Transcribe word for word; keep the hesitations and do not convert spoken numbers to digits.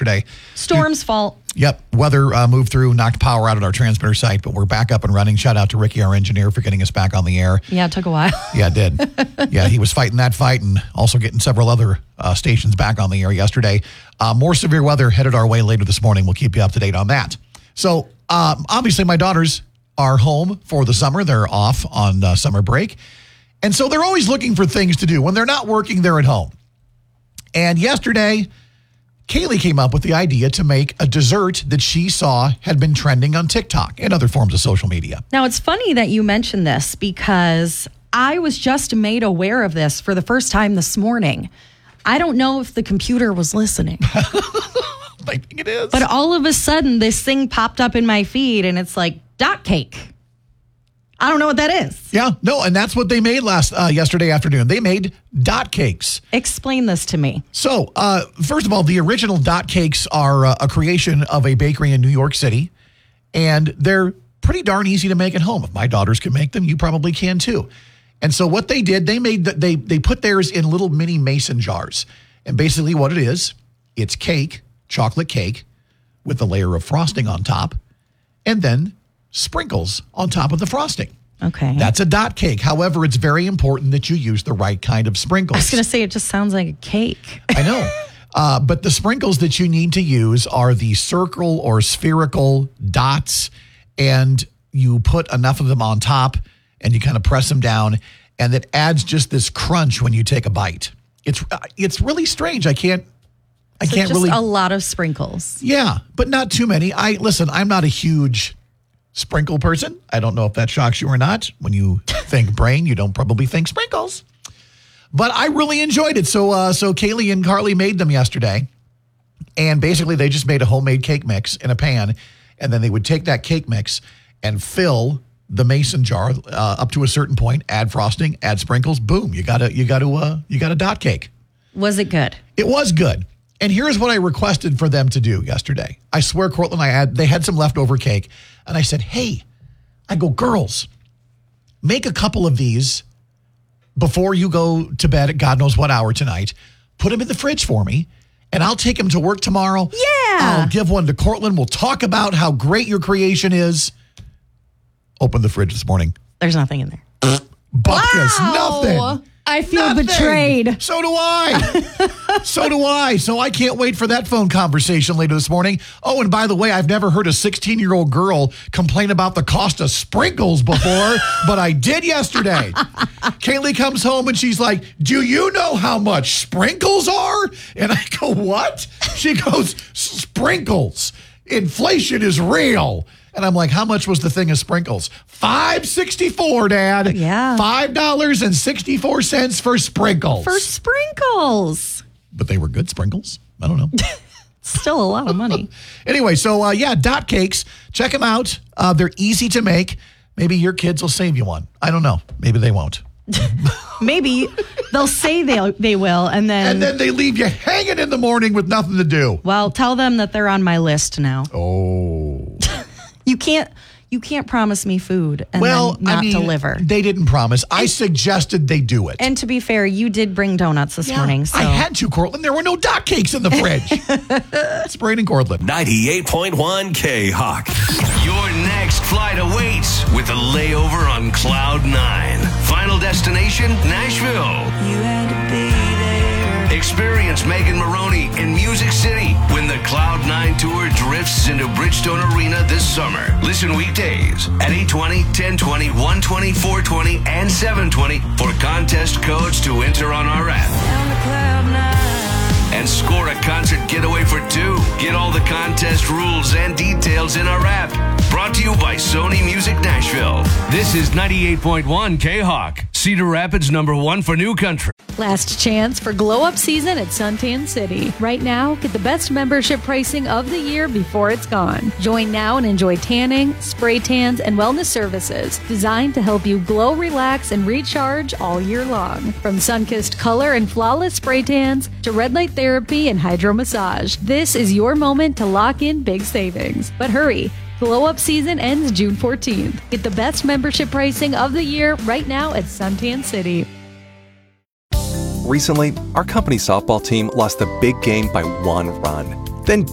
yesterday. Storm's fault. Yep. Weather uh, moved through, knocked power out at our transmitter site, but we're back up and running. Shout out to Ricky, our engineer, for getting us back on the air. Yeah, it took a while. Yeah, it did. Yeah, he was fighting that fight and also getting several other uh, stations back on the air yesterday. Uh, more severe weather headed our way later this morning. We'll keep you up to date on that. So, um, obviously, my daughters are home for the summer. They're off on uh, summer break. And so they're always looking for things to do. When they're not working, they're at home. And yesterday, Kaylee came up with the idea to make a dessert that she saw had been trending on TikTok and other forms of social media. Now, it's funny that you mentioned this because I was just made aware of this for the first time this morning. I don't know if the computer was listening. I think it is. But all of a sudden, this thing popped up in my feed and it's like, dot cake. I don't know what that is. Yeah, no, and that's what they made last uh, yesterday afternoon. They made dot cakes. Explain this to me. So, uh, first of all, the original dot cakes are uh, a creation of a bakery in New York City, and they're pretty darn easy to make at home. If my daughters can make them, you probably can too. And so what they did, they made the, they they put theirs in little mini mason jars. And basically what it is, it's cake, chocolate cake, with a layer of frosting on top, and then sprinkles on top of the frosting. Okay. That's a dot cake. However, it's very important that you use the right kind of sprinkles. I was going to say, it just sounds like a cake. I know. Uh, but the sprinkles that you need to use are the circle or spherical dots, and you put enough of them on top and you kind of press them down, and it adds just this crunch when you take a bite. It's uh, it's really strange. I can't I so can't just really a lot of sprinkles. Yeah, but not too many. I listen, I'm not a huge sprinkle person. I don't know if that shocks you or not. When you think brain, you don't probably think sprinkles. But I really enjoyed it. So uh, so Kaylee and Carly made them yesterday. And basically they just made a homemade cake mix in a pan. And then they would take that cake mix and fill the mason jar uh, up to a certain point, add frosting, add sprinkles. Boom, you got a you got to uh, you got a dot cake. Was it good? It was good. And here's what I requested for them to do yesterday. I swear, Cortland, I had they had some leftover cake. And I said, hey, I go, girls, make a couple of these before you go to bed at God knows what hour tonight. Put them in the fridge for me, and I'll take them to work tomorrow. Yeah. I'll give one to Cortland. We'll talk about how great your creation is. Open the fridge this morning. There's nothing in there. Buckus, Wow. nothing. I feel Nothing. betrayed. So do I. So do I. So I can't wait for that phone conversation later this morning. Oh, and by the way, I've never heard a sixteen-year-old girl complain about the cost of sprinkles before, but I did yesterday. Kaylee comes home and she's like, do you know how much sprinkles are? And I go, what? She goes, sprinkles. Inflation is real. And I'm like, how much was the thing of sprinkles? five sixty-four, Dad. Yeah. five dollars and sixty-four cents for sprinkles. For sprinkles. But they were good sprinkles. I don't know. Still a lot of money. Anyway, so uh, yeah, dot cakes. Check them out. Uh, they're easy to make. Maybe your kids will save you one. I don't know. Maybe they won't. Maybe they'll say they they will, and then And then they leave you hanging in the morning with nothing to do. well, tell them that they're on my list now. Oh. You can't you can't promise me food and Well, then not I mean, deliver. they didn't promise. I suggested they do it. And to be fair, you did bring donuts this Yeah, morning. So I had to, Cortland. There were no dot cakes in the fridge. It's Braden Cortland. ninety-eight point one K-Hawk. Your next flight awaits with a layover on Cloud nine. Final destination, Nashville. You had to be there. Experience Megan Maroney in Music City when the Cloud nine Tour drifts into Bridgestone Arena this summer. Listen weekdays at eight twenty, ten twenty, one twenty, four twenty, and seven twenty for contest codes to enter on our app. Down to cloud nine. And score a concert getaway for two. Get all the contest rules and details in our app. Brought to you by Sony Music Nashville. This is ninety-eight point one K-Hawk, Cedar Rapids number one for New Country. Last chance for glow up season at Suntan City. Right now, get the best membership pricing of the year before it's gone. Join now and enjoy tanning, spray tans, and wellness services designed to help you glow, relax, and recharge all year long. From sun-kissed color and flawless spray tans to red light therapy and hydro massage, this is your moment to lock in big savings. But hurry! Glow Up season ends June fourteenth. Get the best membership pricing of the year right now at Suntan City. Recently, our company softball team lost the big game by one run. Then